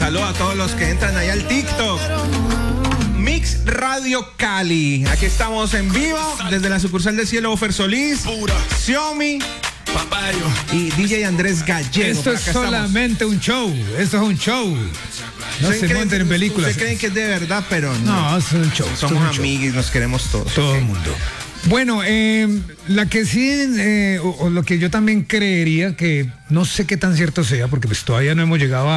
saludo a todos los que entran ahí al TikTok. Mix Radio Cali. Aquí estamos en vivo desde la sucursal de Cielo Ofer Solís, Xiaomi y DJ Andrés Gallego. Esto es solamente un show. Esto es un show. No se monten en películas. Ustedes creen que es de verdad, pero no. No, es un show. Somos amigos y nos queremos todos. Todo el mundo. Bueno, la que sí, o lo que yo también creería, que no sé qué tan cierto sea, porque pues todavía no hemos llegado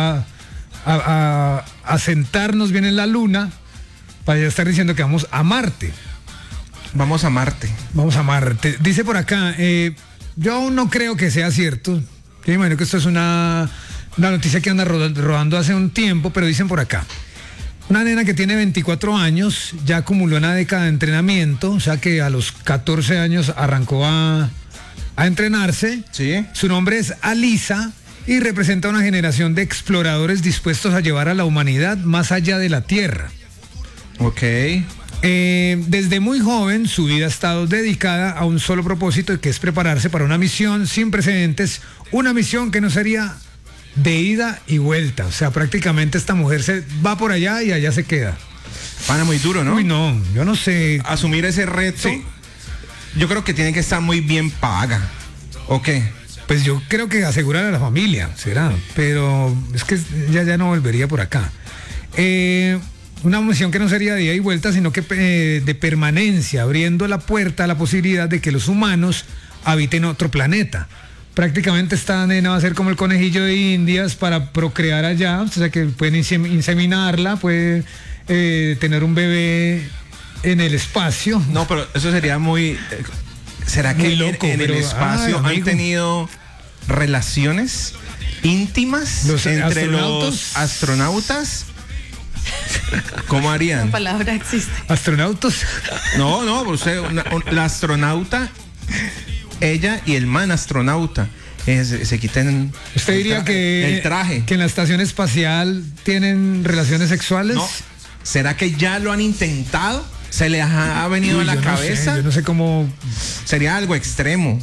a sentarnos bien en la luna para ya estar diciendo que vamos a Marte. Vamos a Marte. Vamos a Marte. Dice por acá, yo aún no creo que sea cierto. Yo imagino que esto es una noticia que anda rodando hace un tiempo, pero dicen por acá. Una nena que tiene 24 años, ya acumuló una década de entrenamiento, o sea que a los 14 años arrancó a entrenarse. Sí. Su nombre es Alisa y representa una generación de exploradores dispuestos a llevar a la humanidad más allá de la Tierra. Ok. Desde muy joven, su vida ha estado dedicada a un solo propósito, que es prepararse para una misión sin precedentes, una misión que no sería de ida y vuelta. O sea, prácticamente esta mujer se va por allá y allá se queda. Pana muy duro, ¿no? Uy, no, yo no sé. Asumir ese reto, Sí. yo creo que tiene que estar muy bien paga. ¿O qué? Pues yo creo que asegurar a la familia, será. Pero es que ya no volvería por acá. Una misión que no sería de ida y vuelta, sino que de permanencia, abriendo la puerta a la posibilidad de que los humanos habiten otro planeta. Prácticamente esta nena va a ser como el conejillo de Indias para procrear allá, o sea que pueden inseminarla, puede tener un bebé en el espacio. No, pero eso sería muy... ¿Será que Muy loco, en el pero, espacio ay, han amigo, tenido relaciones íntimas entre los astronautas? ¿Cómo harían? La palabra existe. ¿Astronautas? No, la astronauta, ella y el man astronauta, se quiten. ¿Usted diría que el traje? que en la estación espacial tienen relaciones sexuales? No. ¿Será que ya lo han intentado? ¿Se les ha venido a la cabeza? Yo no sé cómo. Sería algo extremo.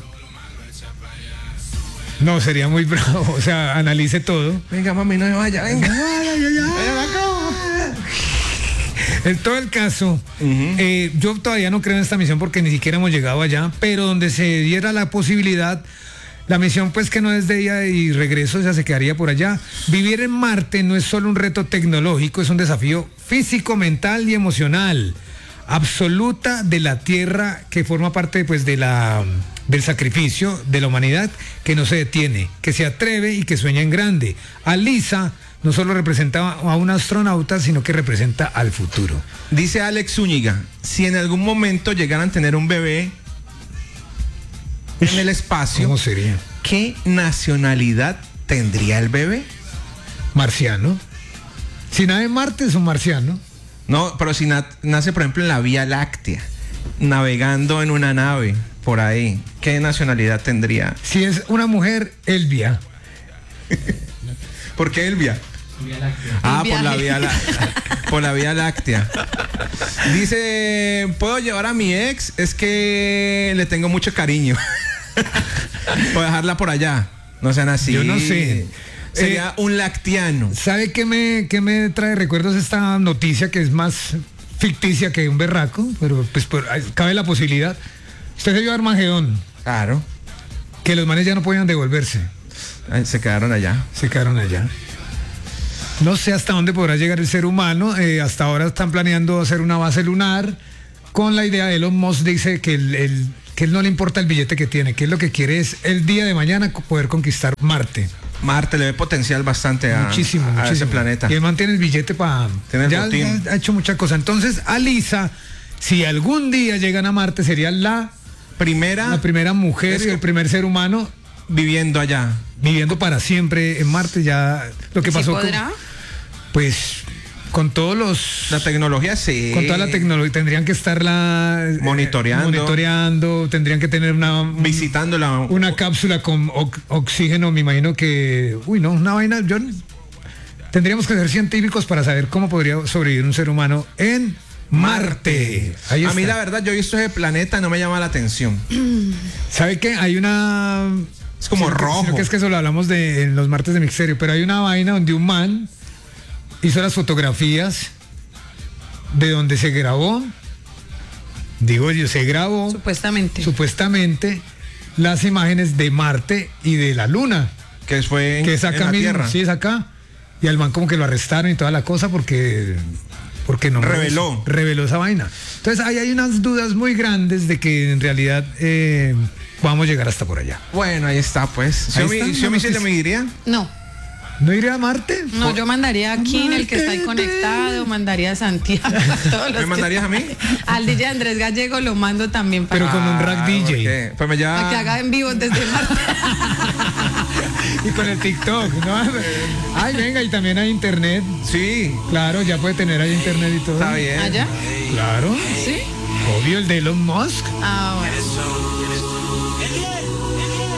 No, sería muy bravo. O sea, analice todo. Venga, mami, no me vaya, venga. En todo el caso, yo todavía no creo en esta misión porque ni siquiera hemos llegado allá, pero donde se diera la posibilidad, la misión pues que no es de ida y regreso, o sea, se quedaría por allá. Vivir en Marte no es solo un reto tecnológico, es un desafío físico, mental y emocional, absoluta de la Tierra, que forma parte pues del sacrificio de la humanidad, que no se detiene, que se atreve y que sueña en grande. Alisa no solo representa a un astronauta, sino que representa al futuro. Dice Alex Zúñiga, si en algún momento llegaran a tener un bebé en el espacio, ¿cómo sería? ¿qué nacionalidad tendría el bebé? Marciano. Si nace en Marte es un marciano. No, pero si nace, por ejemplo, en la Vía Láctea, navegando en una nave por ahí, ¿qué nacionalidad tendría? Si es una mujer, Elvia. ¿Por qué Elvia? Ah, por la Vía Láctea. Dice, ¿puedo llevar a mi ex? Es que le tengo mucho cariño. Puedo dejarla por allá. No sean así. Yo no sé. Sería un lactiano. ¿Sabe qué me trae recuerdos esta noticia, que es más ficticia que un berraco? Pero pues cabe la posibilidad. Usted se vio Armagedón. Claro. Que los manes ya no podían devolverse. Se quedaron allá. Se quedaron allá. No sé hasta dónde podrá llegar el ser humano. Hasta ahora están planeando hacer una base lunar con la idea de Elon Musk. Dice que que él no le importa el billete que tiene, que él lo que quiere es el día de mañana poder conquistar Marte. Marte le ve potencial bastante a ese planeta. Y él mantiene el billete para... Ya ha hecho muchas cosas. Entonces, Alisa, si algún día llegan a Marte, sería la primera mujer y el primer ser humano viviendo allá. Viviendo para siempre en Marte. Ya lo que pasó ¿podrá? Pues con todos la tecnología, sí. Con toda la tecnología tendrían que estarla monitoreando, tendrían que tener visitándola, una cápsula con oxígeno, me imagino que, una vaina. Tendríamos que ser científicos para saber cómo podría sobrevivir un ser humano en Marte. Ahí está. A mí la verdad, yo he visto ese planeta, no me llama la atención. ¿Sabe qué? Hay una... Es como rojo. Que es que eso lo hablamos en los martes de Misterio, pero hay una vaina donde un man hizo las fotografías de donde se grabó, digo yo, se grabó supuestamente las imágenes de Marte y de la Luna. Que fue que es acá en la mismo, Tierra. sí, es acá. Y al man como que lo arrestaron y toda la cosa porque no reveló esa vaina. Entonces ahí hay unas dudas muy grandes de que en realidad vamos a llegar hasta por allá. Bueno, ahí está pues. ¿Xiaomi sí me diría? ¿No iría a Marte? No, yo mandaría a Kim, el que está ahí conectado, mandaría a Santiago, a todos los ¿Me mandarías a mí? Al DJ Andrés Gallego lo mando también para... Pero con un rack DJ. Okay. Pues para que haga en vivo desde Marte. Y con el TikTok, ¿no? Ay, venga, y también hay internet. Sí. Claro, ya puede tener ahí internet y todo. Está bien. ¿Allá? Claro. ¿Sí? Obvio, el de Elon Musk. Ah, bueno.